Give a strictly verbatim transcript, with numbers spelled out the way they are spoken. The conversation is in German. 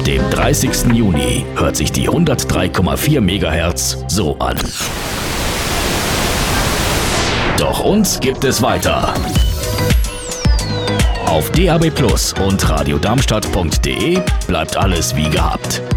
dem dreißigsten Juni, hört sich die hundertdrei Komma vier Megahertz so an. Doch uns gibt es weiter. Auf D A B Plus und radiodarmstadt punkt de bleibt alles wie gehabt.